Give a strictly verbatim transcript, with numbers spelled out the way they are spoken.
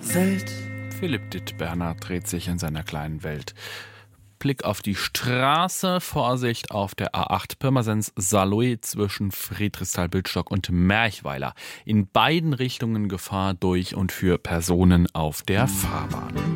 Welt. Philipp Dittberner dreht sich in seiner kleinen Welt. Blick auf die Straße, Vorsicht auf der A acht Pirmasens-Saarlouis zwischen Friedrichsthal-Bildstock und Merchweiler. In beiden Richtungen Gefahr durch und für Personen auf der Fahrbahn.